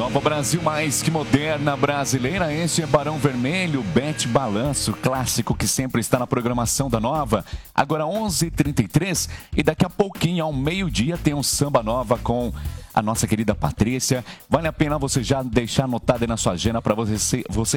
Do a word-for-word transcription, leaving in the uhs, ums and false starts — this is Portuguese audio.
Nova Brasil mais que moderna brasileira, esse é Barão Vermelho, Bete Balanço, clássico que sempre está na programação da Nova. Agora onze e trinta e três e daqui a pouquinho, ao meio-dia, tem um Samba Nova com a nossa querida Patrícia. Vale a pena você já deixar anotado aí na sua agenda para você, você